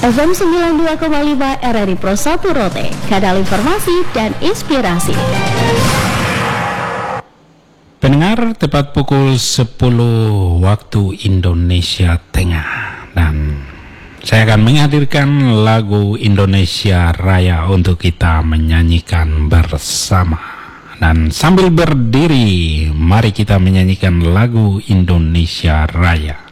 FM 92,5 RRI Pro 1 Rote, kanal informasi dan inspirasi. Pendengar, tepat pukul 10 waktu Indonesia Tengah, dan saya akan menghadirkan lagu Indonesia Raya untuk kita menyanyikan bersama. Dan sambil berdiri, mari kita menyanyikan lagu Indonesia Raya.